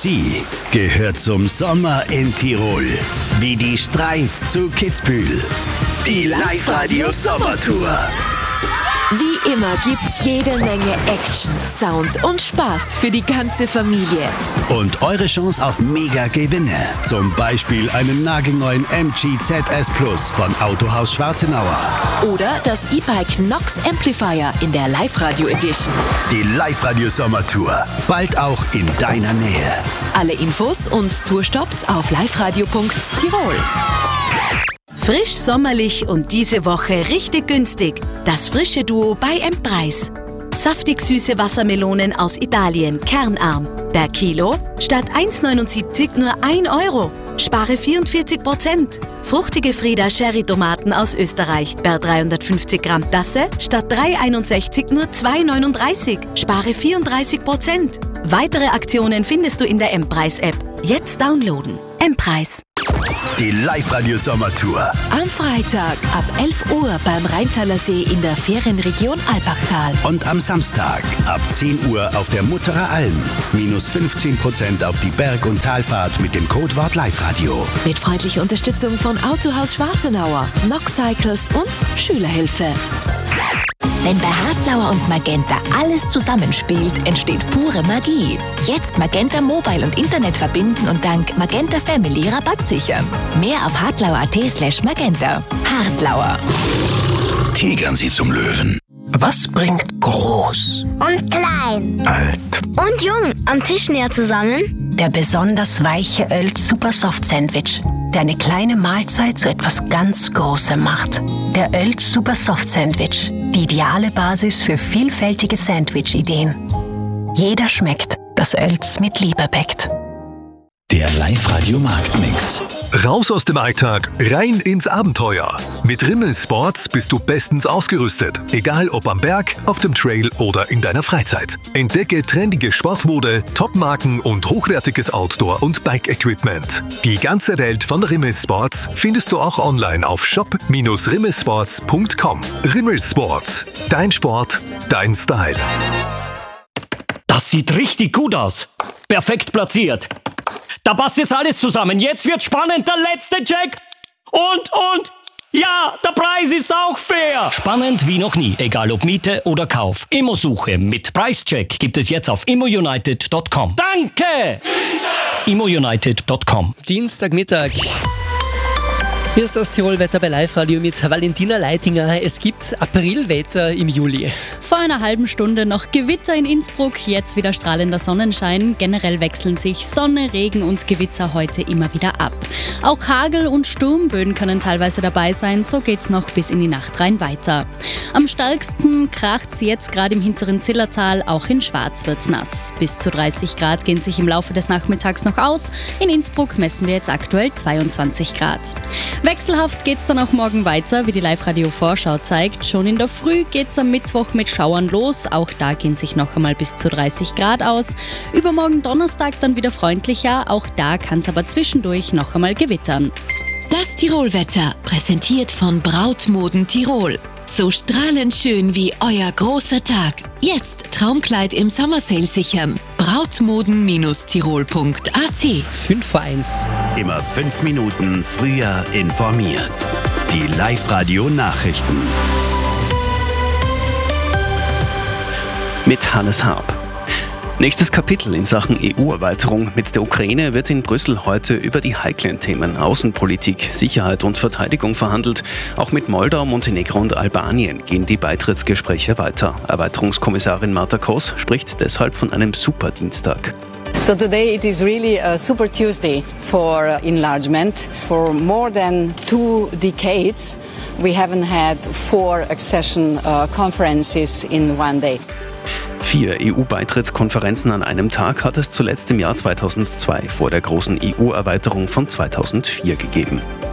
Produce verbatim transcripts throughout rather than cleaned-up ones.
Sie gehört zum Sommer in Tirol. Wie die Streif zu Kitzbühel. Die Live-Radio Sommertour. Wie immer gibt's jede Menge Action, Sound und Spaß für die ganze Familie. Und eure Chance auf Mega-Gewinne. Zum Beispiel einen nagelneuen M G Z S Plus von Autohaus Schwarzenauer. Oder das E-Bike Nox Amplifier in der Live-Radio Edition. Die Live-Radio Sommertour. Bald auch in deiner Nähe. Alle Infos und Tourstops auf liveradio punkt tirol. Frisch, sommerlich und diese Woche richtig günstig. Das frische Duo bei M-Preis. Saftig süße Wassermelonen aus Italien, kernarm. Per Kilo statt eins neunundsiebzig nur ein Euro. Spare vierundvierzig Prozent. Fruchtige Frieda Sherry-Tomaten aus Österreich. Per dreihundertfünfzig Gramm Tasse statt drei einundsechzig nur zwei neununddreißig. Spare vierunddreißig Prozent. Weitere Aktionen findest du in der M-Preis-App. Jetzt downloaden. M-Preis. Die Live-Radio Sommertour. Am Freitag ab elf Uhr beim Rheintaler See in der Ferienregion Alpachtal. Und am Samstag ab zehn Uhr auf der Mutterer Alm. Minus fünfzehn Prozent auf die Berg- und Talfahrt mit dem Codewort Live-Radio. Mit freundlicher Unterstützung von Autohaus Schwarzenauer, Nox Cycles und Schülerhilfe. Wenn bei Hartlauer und Magenta alles zusammenspielt, entsteht pure Magie. Jetzt Magenta Mobile und Internet verbinden und dank Magenta Family Rabatt sichern. Mehr auf hartlauer.at slash magenta. Hartlauer. Tigern Sie zum Löwen. Was bringt groß und klein, alt und jung am Tisch näher zusammen? Der besonders weiche Oelt Super Soft Sandwich, der eine kleine Mahlzeit zu etwas ganz Großem macht. Der Oelt Super Soft Sandwich, die ideale Basis für vielfältige Sandwich-Ideen. Jeder schmeckt, das Oelts mit Liebe bäckt. Der Live-Radio Marktmix. Raus aus dem Alltag, rein ins Abenteuer. Mit Rimmel Sports bist du bestens ausgerüstet. Egal ob am Berg, auf dem Trail oder in deiner Freizeit. Entdecke trendige Sportmode, Topmarken und hochwertiges Outdoor- und Bike-Equipment. Die ganze Welt von Rimmel Sports findest du auch online auf shop Bindestrich rimmelsports punkt com. Rimmel Sports. Dein Sport, dein Style. Das sieht richtig gut aus. Perfekt platziert. Da passt jetzt alles zusammen. Jetzt wird spannend, der letzte Check. Und, und, ja, der Preis ist auch fair. Spannend wie noch nie, egal ob Miete oder Kauf. Immosuche mit Preischeck gibt es jetzt auf immounited punkt com. Danke! immounited punkt com. Dienstagmittag. Hier ist das Tirolwetter bei Live-Radio mit Valentina Leitinger. Es gibt Aprilwetter im Juli. Vor einer halben Stunde noch Gewitter in Innsbruck, jetzt wieder strahlender Sonnenschein. Generell wechseln sich Sonne, Regen und Gewitter heute immer wieder ab. Auch Hagel und Sturmböen können teilweise dabei sein, so geht's noch bis in die Nacht rein weiter. Am stärksten kracht's jetzt gerade im hinteren Zillertal, auch in Schwarz wird's nass. Bis zu dreißig Grad gehen sich im Laufe des Nachmittags noch aus. In Innsbruck messen wir jetzt aktuell zweiundzwanzig Grad. Wechselhaft geht's dann auch morgen weiter, wie die Live-Radio-Vorschau zeigt. Schon in der Früh geht's am Mittwoch mit Schauern los. Auch da gehen sich noch einmal bis zu dreißig Grad aus. Übermorgen Donnerstag dann wieder freundlicher. Auch da kann's aber zwischendurch noch einmal gewittern. Das Tirolwetter, präsentiert von Brautmoden Tirol. So strahlend schön wie euer großer Tag. Jetzt Traumkleid im Sommersale sichern. brautmoden Bindestrich tirol punkt a t. fünf vor eins. Immer fünf Minuten früher informiert. Die Live-Radio Nachrichten. Mit Hannes Harp. Nächstes Kapitel in Sachen E U-Erweiterung mit der Ukraine wird in Brüssel heute über die heiklen Themen Außenpolitik, Sicherheit und Verteidigung verhandelt. Auch mit Moldau, Montenegro und Albanien gehen die Beitrittsgespräche weiter. Erweiterungskommissarin Marta Koss spricht deshalb von einem Superdienstag. So today it is really a super Tuesday for enlargement. For more than two decades we haven't had four accession uh, conferences in one day. Vier E U-Beitrittskonferenzen an einem Tag hat es zuletzt im Jahr zweitausendzwei vor der großen E U-Erweiterung von zweitausendvier gegeben.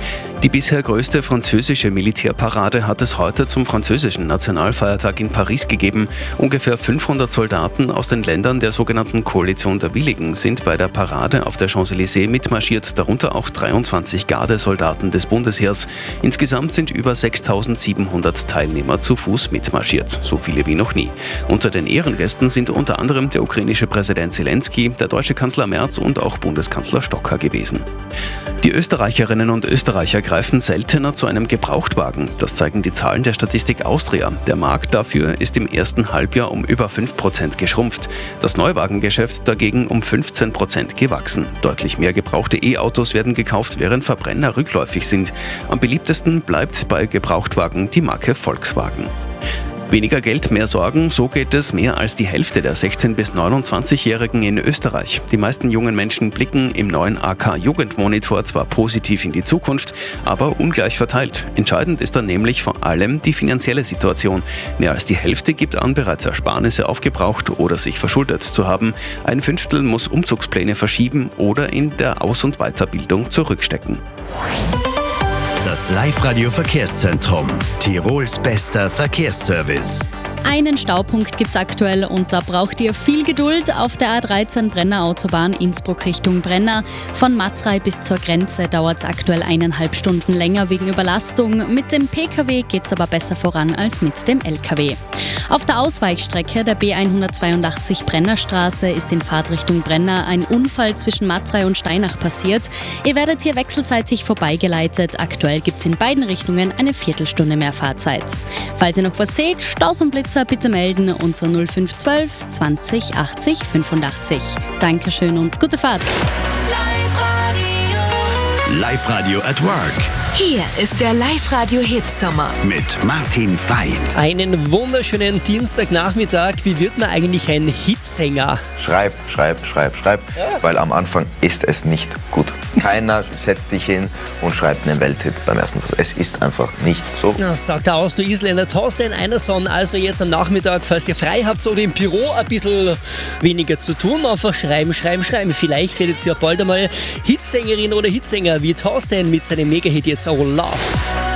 Die bisher größte französische Militärparade hat es heute zum französischen Nationalfeiertag in Paris gegeben. Ungefähr fünfhundert Soldaten aus den Ländern der sogenannten Koalition der Willigen sind bei der Parade auf der Champs-Élysées mitmarschiert, darunter auch dreiundzwanzig Gardesoldaten des Bundesheers. Insgesamt sind über sechstausendsiebenhundert Teilnehmer zu Fuß mitmarschiert, so viele wie noch nie. Unter den Ehrengästen sind unter anderem der ukrainische Präsident Zelensky, der deutsche Kanzler Merz und auch Bundeskanzler Stocker gewesen. Die Österreicherinnen und Österreicher greifen seltener zu einem Gebrauchtwagen. Das zeigen die Zahlen der Statistik Austria. Der Markt dafür ist im ersten Halbjahr um über fünf Prozent geschrumpft. Das Neuwagengeschäft dagegen um fünfzehn Prozent gewachsen. Deutlich mehr gebrauchte E-Autos werden gekauft, während Verbrenner rückläufig sind. Am beliebtesten bleibt bei Gebrauchtwagen die Marke Volkswagen. Weniger Geld, mehr Sorgen, so geht es mehr als die Hälfte der sechzehn- bis neunundzwanzigjährigen in Österreich. Die meisten jungen Menschen blicken im neuen A K-Jugendmonitor zwar positiv in die Zukunft, aber ungleich verteilt. Entscheidend ist dann nämlich vor allem die finanzielle Situation. Mehr als die Hälfte gibt an, bereits Ersparnisse aufgebraucht oder sich verschuldet zu haben. Ein Fünftel muss Umzugspläne verschieben oder in der Aus- und Weiterbildung zurückstecken. Das Live-Radio-Verkehrszentrum. Tirols bester Verkehrsservice. Einen Staupunkt gibt's aktuell und da braucht ihr viel Geduld auf der A dreizehn Brenner Autobahn Innsbruck Richtung Brenner. Von Matrei bis zur Grenze dauert es aktuell eineinhalb Stunden länger wegen Überlastung. Mit dem P K W geht's aber besser voran als mit dem L K W. Auf der Ausweichstrecke der B hundertzweiundachtzig Brennerstraße ist in Fahrtrichtung Brenner ein Unfall zwischen Matrei und Steinach passiert. Ihr werdet hier wechselseitig vorbeigeleitet. Aktuell gibt's in beiden Richtungen eine Viertelstunde mehr Fahrzeit. Falls ihr noch was seht, Staus und Blitzer bitte melden unter null fünf eins zwei zwanzig achtzig fünfundachtzig. Dankeschön und gute Fahrt. Live-Radio at Work. Hier ist der Live-Radio-Hit-Sommer mit Martin Feit. Einen wunderschönen Dienstagnachmittag. Wie wird man eigentlich ein Hitsänger? Schreib, schreib, schreib, schreib, ja. Weil am Anfang ist es nicht gut. Keiner setzt sich hin und schreibt einen Welthit beim ersten Versuch. Es ist einfach nicht so. Ja, sagt der Austro-Isländer Thorsten Einarsson. Also jetzt am Nachmittag, falls ihr frei habt oder im Büro ein bisschen weniger zu tun, einfach schreiben, schreiben, schreiben. Vielleicht werdet ihr ja bald einmal Hitsängerin oder Hitsänger wie Thorsten mit seinem Mega-Hit jetzt Oh Love.